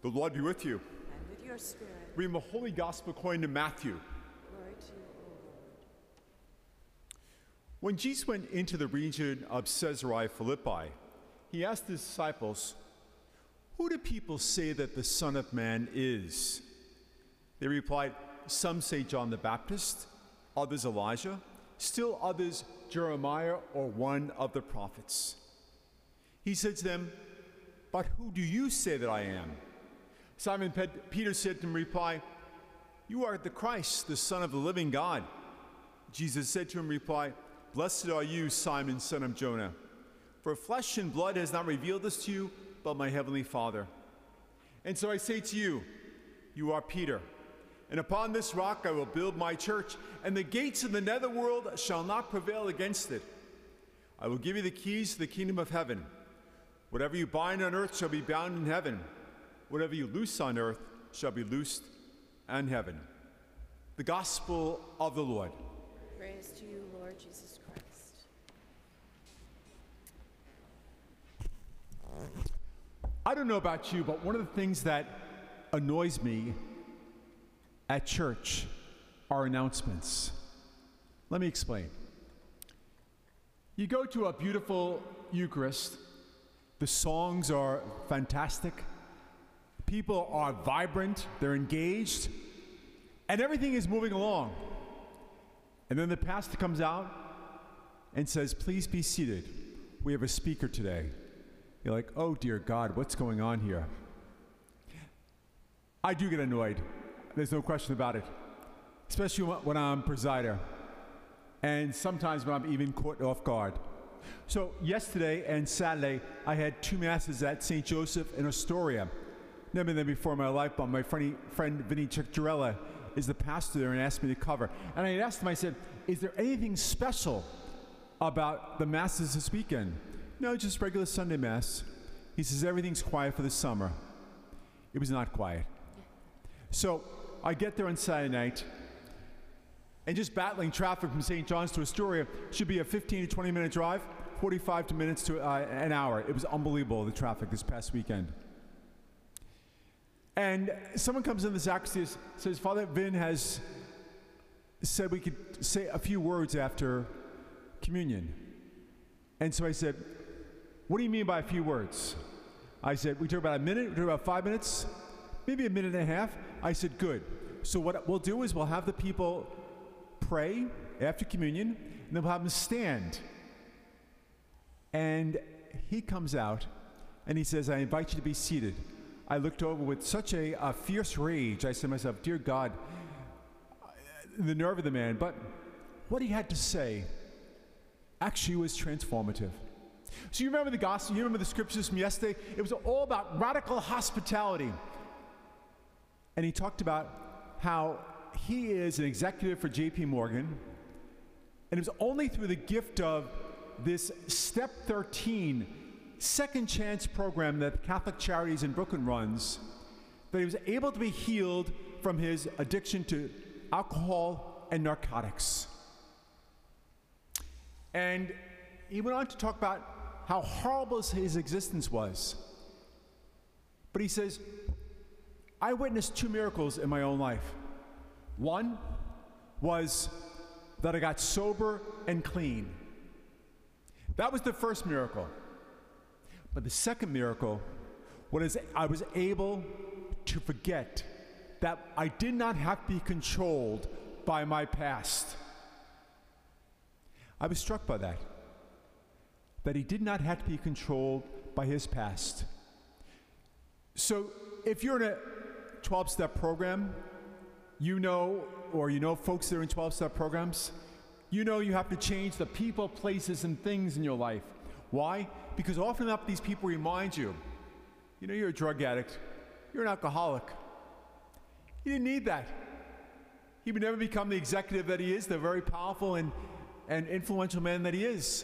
The Lord be with you. And with your spirit. Reading the Holy Gospel according to Matthew. Glory to you, O Lord. When Jesus went into the region of Caesarea Philippi, he asked his disciples, "Who do people say that the Son of Man is?" They replied, "Some say John the Baptist, others Elijah, still others Jeremiah or one of the prophets." He said to them, "But who do you say that I am?" Simon Peter said to him in reply, "You are the Christ, the Son of the living God." Jesus said to him in reply, "Blessed are you, Simon, son of Jonah, for flesh and blood has not revealed this to you, but my heavenly Father. And so I say to you, you are Peter, and upon this rock I will build my church, and the gates of the netherworld shall not prevail against it. I will give you the keys to the kingdom of heaven. Whatever you bind on earth shall be bound in heaven. Whatever you loose on earth shall be loosed in heaven." The Gospel of the Lord. Praise to you, Lord Jesus Christ. I don't know about you, but one of the things that annoys me at church are announcements. Let me explain. You go to a beautiful Eucharist, the songs are fantastic, people are vibrant, they're engaged, and everything is moving along. And then the pastor comes out and says, "Please be seated. We have a speaker today." You're like, "Oh dear God, what's going on here?" I do get annoyed. There's no question about it. Especially when I'm presider. And sometimes when I'm even caught off guard. So yesterday and Saturday, I had 2 masses at St. Joseph in Astoria. Never been there before in my life, but my friend Vinny Cicciarella is the pastor there and asked me to cover. And I asked him, I said, "Is there anything special about the masses this weekend?" "No, just regular Sunday Mass." He says, "Everything's quiet for the summer." It was not quiet. So I get there on Saturday night, and just battling traffic from St. John's to Astoria should be a 15 to 20 minute drive, 45 minutes to an hour. It was unbelievable, the traffic this past weekend. And someone comes in the sacristy, says, "Father Vin has said we could say a few words after communion." And so I said, "What do you mean by a few words?" I said, "We talk about a minute, we talk about 5 minutes, maybe a minute and a half." I said, "Good. So what we'll do is we'll have the people pray after communion, and then we'll have them stand." And he comes out, and he says, "I invite you to be seated." I looked over with such a fierce rage. I said to myself, "Dear God," the nerve of the man. But what he had to say actually was transformative. So you remember the gospel, you remember the scriptures from yesterday? It was all about radical hospitality. And he talked about how he is an executive for J.P. Morgan, and it was only through the gift of this Step 13 second chance program that Catholic Charities in Brooklyn runs that he was able to be healed from his addiction to alcohol and narcotics. And he went on to talk about how horrible his existence was. But he says, "I witnessed 2 miracles in my own life. One was that I got sober and clean. That was the first miracle. But the second miracle was I was able to forget that I did not have to be controlled by my past." I was struck by that he did not have to be controlled by his past. So if you're in a 12-step program, you know folks that are in 12-step programs, you know you have to change the people, places, and things in your life. Why? Because often enough these people remind you, you're a drug addict, you're an alcoholic. He didn't need that. He would never become the executive that he is, the very powerful and influential man that he is,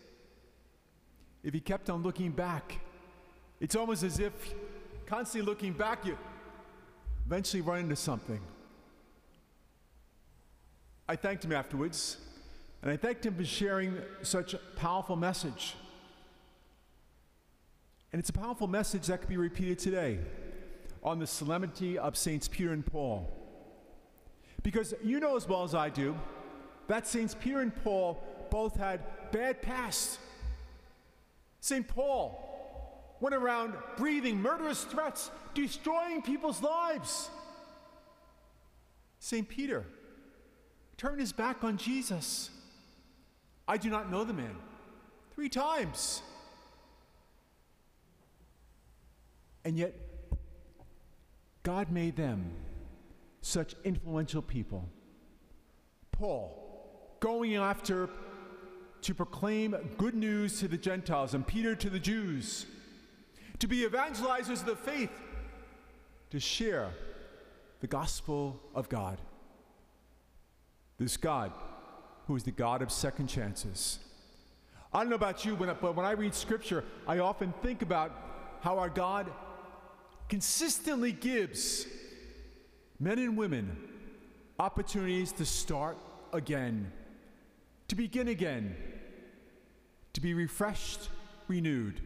if he kept on looking back. It's almost as if constantly looking back, you eventually run into something. I thanked him afterwards, and I thanked him for sharing such a powerful message. And it's a powerful message that can be repeated today. on the solemnity of Saints Peter and Paul. Because you know as well as I do that Saints Peter and Paul both had bad pasts. St. Paul went around breathing murderous threats, destroying people's lives. St. Peter turned his back on Jesus. I do not know the man. 3 times. And yet, God made them such influential people. Paul, going after to proclaim good news to the Gentiles, and Peter to the Jews, to be evangelizers of the faith, to share the gospel of God. This God, who is the God of second chances. I don't know about you, but when I read Scripture, I often think about how our God consistently gives men and women opportunities to start again, to begin again, to be refreshed, renewed.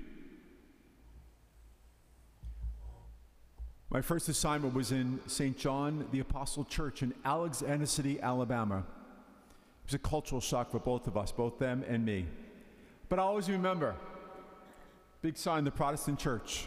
My first assignment was in St. John the Apostle Church in Alexander City, Alabama. It was a cultural shock for both of us, both them and me. But I always remember, big sign, the Protestant church.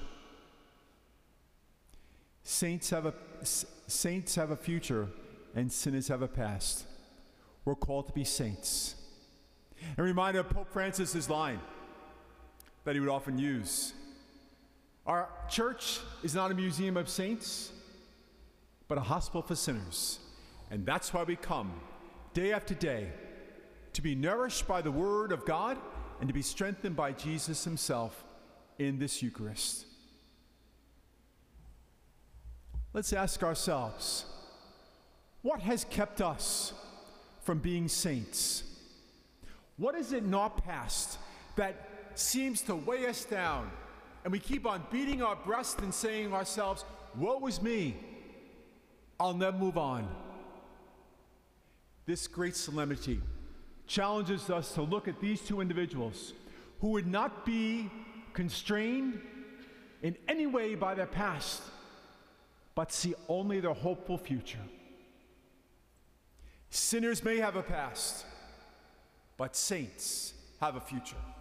Saints have a future and sinners have a past. We're called to be saints. And reminded of Pope Francis's line that he would often use. Our church is not a museum of saints, but a hospital for sinners. And that's why we come day after day, to be nourished by the Word of God and to be strengthened by Jesus himself in this Eucharist. Let's ask ourselves, what has kept us from being saints? What is it in our past that seems to weigh us down? And we keep on beating our breast and saying to ourselves, woe is me, I'll never move on. This great solemnity challenges us to look at these 2 individuals who would not be constrained in any way by their past, but see only their hopeful future. Sinners may have a past, but saints have a future.